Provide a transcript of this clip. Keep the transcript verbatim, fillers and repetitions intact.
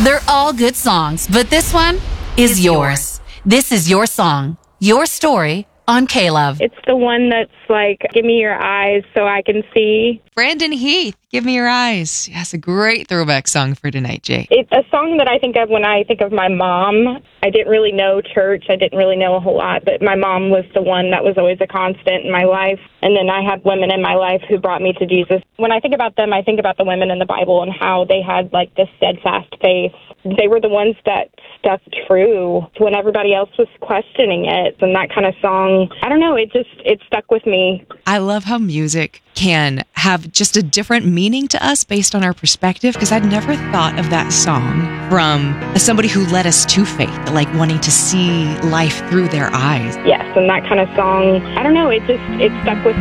They're all good songs, but this one is yours. This is your song, your story on K-Love. It's the one that's like, give me your eyes so I can see. Brandon Heath, Give Me Your Eyes. Yes, a great throwback song for tonight, Jay. It's a song that I think of when I think of my mom. I didn't really know church. I didn't really know a whole lot, but my mom was the one that was always a constant in my life. And then I had women in my life who brought me to Jesus. When I think about them, I think about the women in the Bible and how they had like this steadfast faith. They were the ones that stuck true when everybody else was questioning it. And that kind of song, I don't know, it just, it stuck with me. I love how music can have just a different meaning to us based on our perspective, because I'd never thought of that song from somebody who led us to faith, like wanting to see life through their eyes. Yes, and that kind of song, I don't know, it just, it stuck with me.